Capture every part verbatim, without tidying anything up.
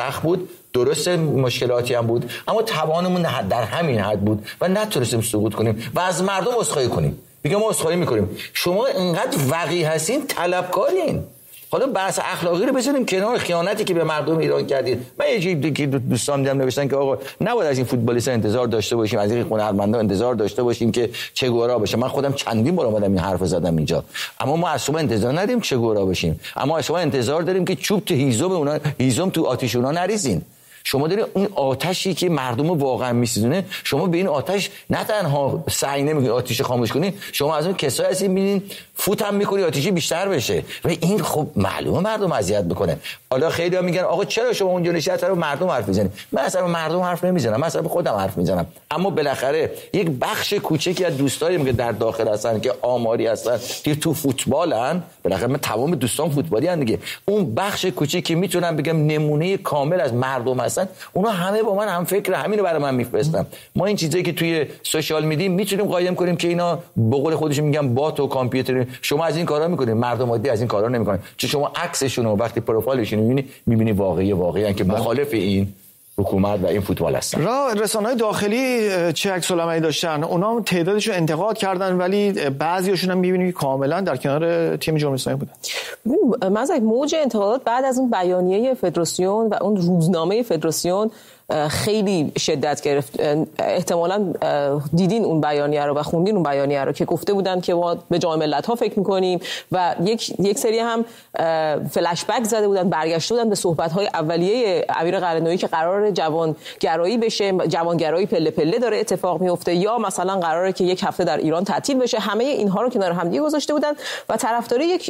سخت بود، درست مشکلاتی هم بود، اما توانمون در همین حد بود و نتونستیم سقوط کنیم و از مردم عذرخواهی کنیم. بگم ما عذرخواهی میکنیم. شما اینقدر وقیح هستین، طلبکارین. حالا بحث اخلاقی رو بذاریم کنار، خیانتی که به مردم ایران کردید. من یه چیزی که دوستان دیدم نوشتن که آقا نباید از این فوتبالیست‌ها انتظار داشته باشیم، از این هنرمندا انتظار داشته باشیم که چه گورا بشه. من خودم چندین بار اومدم این حرف زدم اینجا. اما ما از شما انتظار نداریم چه گورا بشیم، اما از شما انتظار داریم که چوب تو هیزم اونا، هیزم تو آتش اونا نریزین. شما دارید اون آتشی که مردم واقعا میسوزونه، شما به این آتش نه تنها سعی نمیکنید آتش خاموش کنید، شما از اون کسایی هستین میبینین فوت هم میکنید آتشی بیشتر بشه و این خب معلومه مردم اذیت میکنه. حالا خیلی‌ها میگن آقا چرا شما اونجا نشستی رو مردم حرف میزنید؟ من اصلا مردم حرف نمیزنم، من اصلا خودم حرف میزنم. اما بالاخره یک بخش کوچکی از دوستانم که در داخل هستن که آماری هستن که تو فوتبالن، بالاخره من تمام دوستان فوتبالی ان دیگه، اون بخش کوچیکی که میتونم بگم نمونه کامل از مردم هستن، اونا همه با من هم فکر همینو برای من میفرستن. ما این چیزایی که توی سوشال میدیا میتونیم قایم کنیم که اینا به قول خودشون میگن بات و کامپیوتر. شما از این کارا میکنید، مردم عادی از این کارا نمیکنن. چون شما عکسشون رو وقتی پروفایلشون میبینی میبینی واقعی واقعی که مخالف این حکومت و این فوتبال هستن. را رسانه‌های داخلی چه عکس العملی داشتن؟ اونا تعدادشون انتقاد کردن ولی بعضیاشون هم می‌بینید کاملا در کنار تیم جمهوری اسلامی بودن. مثلا موج انتقادات بعد از اون بیانیه فدراسیون و اون روزنامه فدراسیون خیلی شدت گرفت. احتمالاً دیدین اون بیانیه رو و خوندین اون بیانیه رو که گفته بودن که ما به جامعه ملت‌ها فکر می‌کنیم و یک یک سری هم فلش بک زده بودن، برگشته بودن به صحبت‌های اولیه امیر قلعه‌نویی که قرار جوانگرایی بشه، جوانگرایی پله پله داره اتفاق میفته یا مثلا قراره که یک هفته در ایران تعطیل بشه. همه اینها رو کنار هم دیگه گذاشته بودن و طرفدار یک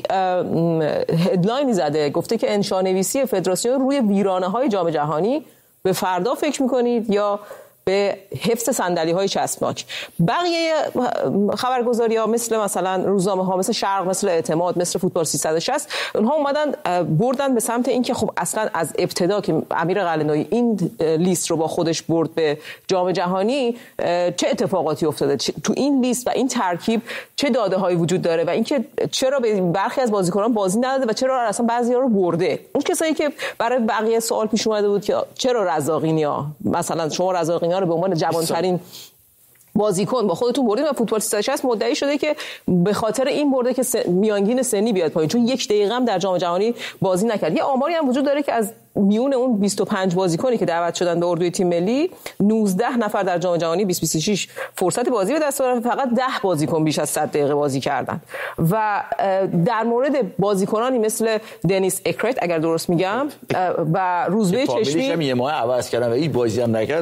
هدلاینی زده، گفته که انشاء‌نویسی فدراسیون روی ویرانه‌های جام جهانی به فردا فکر میکنید یا به حفظ صندلی‌های چسبناک. بقیه خبرگزاری‌ها مثل مثلا روزنامه‌ها مثل شرق، مثل اعتماد، مثل فوتبال سیصد و شصت، اونها اومدن بردن به سمت اینکه خب اصلا از ابتدا که امیر قلعه‌نویی این لیست رو با خودش برد به جام جهانی چه اتفاقاتی افتاده تو این لیست و این ترکیب، چه داده‌هایی وجود داره و اینکه چرا به برخی از بازیکنان بازی نداده و چرا اصلا بعضی‌ها رو برده. اون کسایی که برای بقیه سوال پیش اومده بود که چرا رضاقینیا، مثلا شما رضاقینیا رو به عنوان جوان‌ترین بازیکن با خودتون بردید و فوتبال سیصد و شصت مدعی شده که به خاطر این برده که سن... میانگین سنی بیاد پایین، چون یک دقیقه هم در جام جهانی بازی نکرد. یه آماری هم وجود داره که از میون اون بیست و پنج بازیکنی که دعوت شدن به اردوی تیم ملی، نوزده نفر در جام جهانی بیست بیست و شش فرصت بازی به دست آوردن، فقط ده بازیکن بیش از صد دقیقه بازی کردن. و در مورد بازیکنانی مثل دنیس اکرت اگر درست میگم و روزبه چشمی هم یه ماه عوض کردن و این بازی هم نکرد،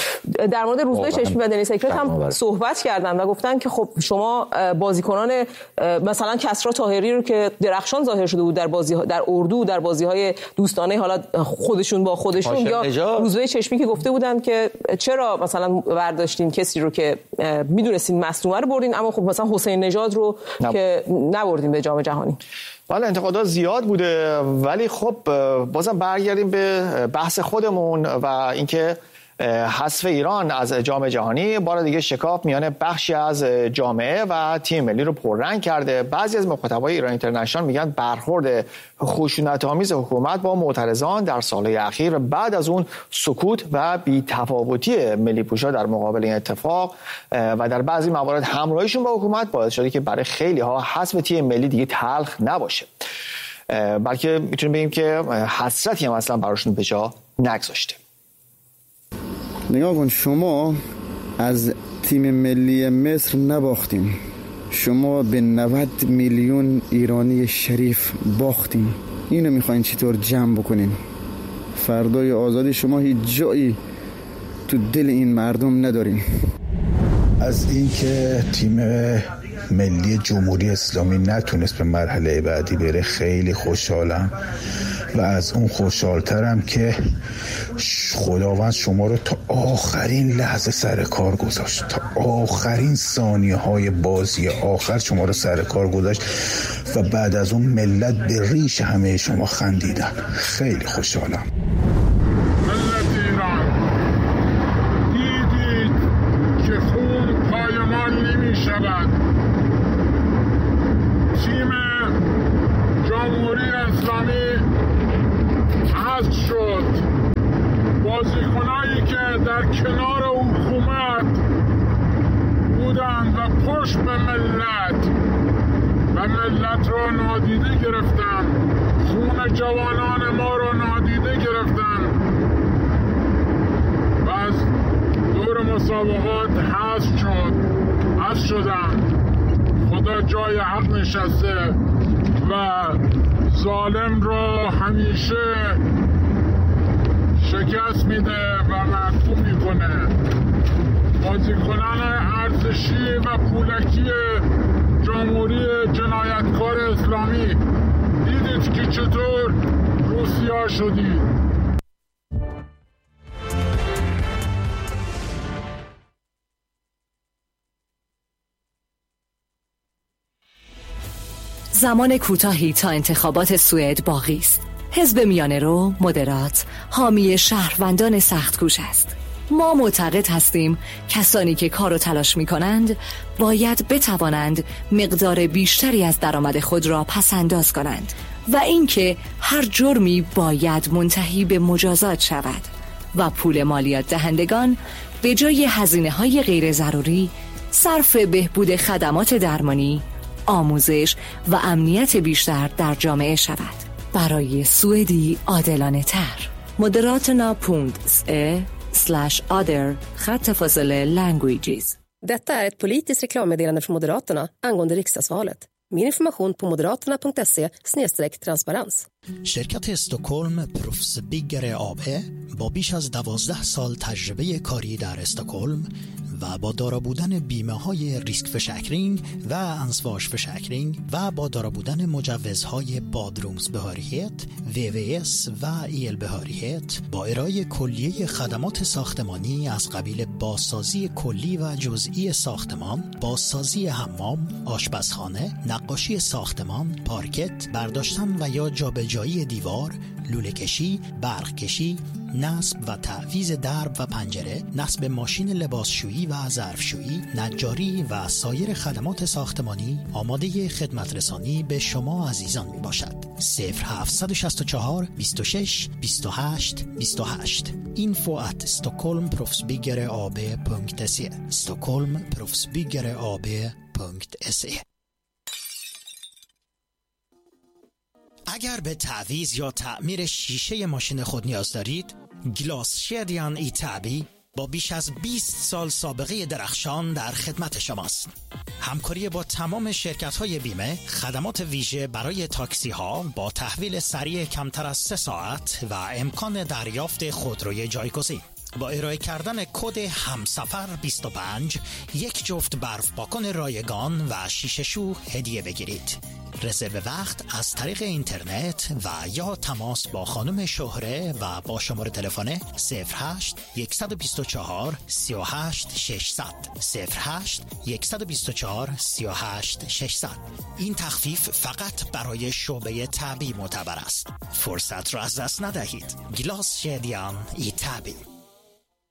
در مورد روزبه چشمی و دنیس اکرت هم صحبت کردن و گفتن که خب شما بازیکنان مثلا کسرا طاهری رو که درخشان ظاهر شده بود در بازی در اردو، در بازی‌های دوستانه حالا خودشون با خودشون، یا روزبه چشمی که گفته بودن که چرا مثلا برداشتین کسی رو که میدونستین مصدومه رو بردین اما خب مثلا حسین نژاد رو نب... که نبردین به جام جهانی. بله انتقادات زیاد بوده ولی خب بازم برگردیم به بحث خودمون و اینکه حذف ایران از جام جهانی بار دیگه شکاف میان بخشی از جامعه و تیم ملی رو پررنگ کرده. بعضی از مخاطبای ایران اینترنشنال میگن برخورد خشونت‌آمیز حکومت با معترضان در سالهای اخیر بعد از اون سکوت و بی‌تفاوتی ملی پوشا در مقابل این اتفاق و در بعضی موارد همراهیشون با حکومت باعث شده که برای خیلی ها حذف تیم ملی دیگه تلخ نباشه، بلکه میتونیم بگیم که حسرتی هم اصلا براشون به جا نگذاشته. نگاه کن، شما از تیم ملی مصر نباختیم، شما به نود میلیون ایرانی شریف باختیم. اینو میخواین چطور جمع بکنین؟ فردای آزادی شما هیچ جایی تو دل این مردم ندارین. از اینکه تیم ملی جمهوری اسلامی نتونست به مرحله بعدی بره خیلی خوشحالم و از اون خوشحالترم که خداوند شما رو تا آخرین لحظه سر کار گذاشت، تا آخرین ثانیه های بازی آخر شما رو سر کار گذاشت و بعد از اون ملت به ریش همه شما خندیدن. خیلی خوشحالم. ملت ایران، دیدید که خون پایمان نمی شود. تیم جمهوری اسلامی حذف شد. جوانایی که در کنار حکومت بودن و پشت به ملت و ملت را نادیده گرفتن، خون جوانان ما را نادیده گرفتن و از دور مسابقات حذف شد حذف شدن. خدا جای حق نشسته و ظالم را همیشه شکست میده و محکوم میکنه. بازیکنان ارزشی و پولکی جمهوری جنایتکار اسلامی، دیدید که چطور روسیا شدید. زمان کوتاهی تا انتخابات سوئد باقی است. حزب میانه رو مدرات حامی شهروندان سخت‌کوش است. ما معتقد هستیم کسانی که کار و تلاش می کنند باید بتوانند مقدار بیشتری از درآمد خود را پسنداز کنند و اینکه هر جرمی باید منتهی به مجازات شود و پول مالیات دهندگان به جای هزینه های غیر ضروری صرف بهبود خدمات درمانی، آموزش و امنیت بیشتر در جامعه شود. برای سوئدی عادلانه تر. Moderaterna punkt se slash other خط فاصله languages. Detta är ett politiskt reklammeddelande från Moderaterna angående riksdagsvalet. Mer information på moderaterna punkt se slash transparens. شرکت استکهلم پروفسبیگر آب با بیش از دوازده سال تجربه کاری در استکهلم و با دارا بودن بیمه های ریسک فشکرینگ و انسواش فشکرینگ و با دارا بودن مجوزهای بادرومز بهاریت، وی وی اس و ایل بهاریت با ارائه کلیه خدمات ساختمانی از قبیل بازسازی کلی و جزئی ساختمان، بازسازی حمام، آشپزخانه، نقاشی ساختمان، پارکت، برداشتن و یا جابجایی دیوار، لوله کشی، برق کشی، نصب و تعویض درب و پنجره، نصب ماشین لباسشویی و ظرفشویی، نجاری و سایر خدمات ساختمانی آماده خدمت رسانی به شما عزیزان می باشد. صفر هفت شش چهار بیست و شش بیست و هشت بیست و هشت info at stockholmproffsbyggareab punkt se stockholmproffsbyggareab punkt se. اگر به تعویض یا تعمیر شیشه ماشین خود نیاز دارید، گلاسکدیان ایتابی با بیش از بیست سال سابقه درخشان در خدمت شماست. همکاری با تمام شرکت‌های بیمه، خدمات ویژه برای تاکسی‌ها با تحویل سریع کمتر از سه ساعت و امکان دریافت خودروی جایگزین. با ارائه کردن کد همسفر بیست و پنج یک جفت برف پاکن رایگان و شیشه شو هدیه بگیرید. رزرو وقت از طریق اینترنت و یا تماس با خانم شهره و با شماره تلفن صفر هشت یک دو چهار سه هشت شش صفر صفر صفر هشت یک دو چهار سه هشت شش صفر. این تخفیف فقط برای شعبه تعبی معتبر است. فرصت را از دست ندهید. گلاسکدیان ایتابی.